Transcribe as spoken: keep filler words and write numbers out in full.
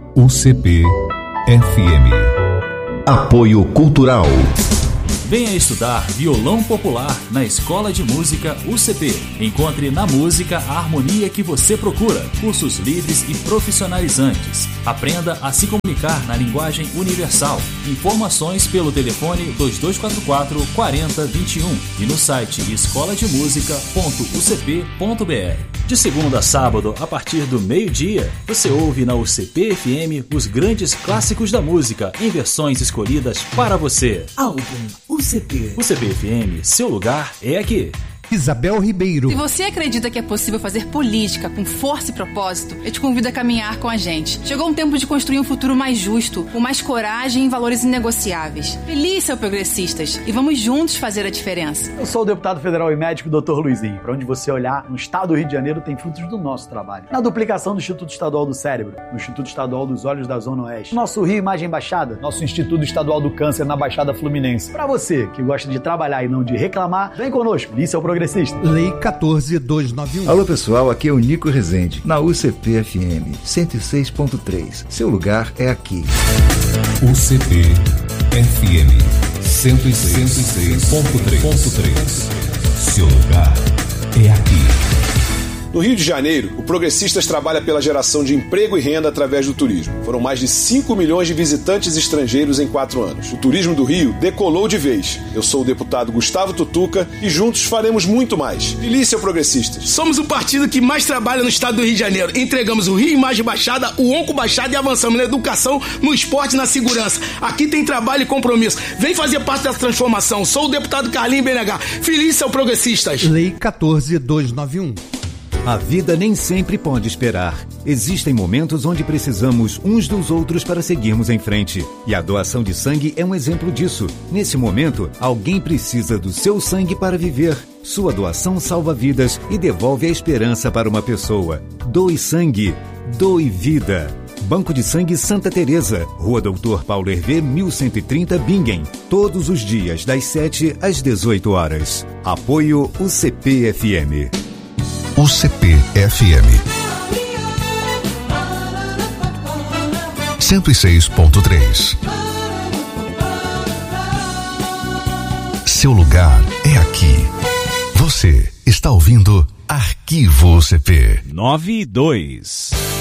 U C P F M. Apoio Cultural. Venha estudar violão popular na Escola de Música U C P. Encontre na música a harmonia que você procura. Cursos livres e profissionalizantes. Aprenda a se comunicar na linguagem universal. Informações pelo telefone dois dois quatro quatro, quatro zero dois um e no site escola de música ponto u c p ponto b r. De segunda a sábado, a partir do meio-dia, você ouve na U C P F M os grandes clássicos da música em versões escolhidas para você. Álbum U C P. U C P F M, seu lugar é aqui. Isabel Ribeiro. Se você acredita que é possível fazer política com força e propósito, eu te convido a caminhar com a gente. Chegou um tempo de construir um futuro mais justo, com mais coragem e valores inegociáveis. Feliz, seu progressistas, e vamos juntos fazer a diferença. Eu sou o deputado federal e médico doutor Luizinho. Para onde você olhar, no estado do Rio de Janeiro tem frutos do nosso trabalho. Na duplicação do Instituto Estadual do Cérebro, no Instituto Estadual dos Olhos da Zona Oeste, nosso Rio Imagem Baixada, nosso Instituto Estadual do Câncer na Baixada Fluminense. Para você que gosta de trabalhar e não de reclamar, vem conosco. Isso é o progressista. Lei quatorze mil duzentos e noventa e um. Alô pessoal, aqui é o Nico Rezende, na U C P F M cento e seis ponto três. Seu lugar é aqui. U C P F M cento e seis ponto três. Seu lugar é aqui. No Rio de Janeiro, o Progressistas trabalha pela geração de emprego e renda através do turismo. Foram mais de cinco milhões de visitantes estrangeiros em quatro anos. O turismo do Rio decolou de vez. Eu sou o deputado Gustavo Tutuca e juntos faremos muito mais. Delícia, Progressistas. Somos o partido que mais trabalha no estado do Rio de Janeiro. Entregamos o Rio Imagem Baixada, o Onco Baixada e avançamos na educação, no esporte e na segurança. Aqui tem trabalho e compromisso. Vem fazer parte dessa transformação. Sou o deputado Carlinhos B N H. Feliz, seu Progressistas. Lei quatorze mil duzentos e noventa e um. A vida nem sempre pode esperar. Existem momentos onde precisamos uns dos outros para seguirmos em frente. E a doação de sangue é um exemplo disso. Nesse momento, alguém precisa do seu sangue para viver. Sua doação salva vidas e devolve a esperança para uma pessoa. Doe sangue. Doe vida. Banco de Sangue Santa Teresa, Rua Doutor Paulo Hervé, mil cento e trinta, Bingen. Todos os dias, das sete às dezoito horas. Apoio U C P F M. U C P F M cento e seis ponto três. Seu lugar é aqui. Você está ouvindo Arquivo U C P. nove e dois.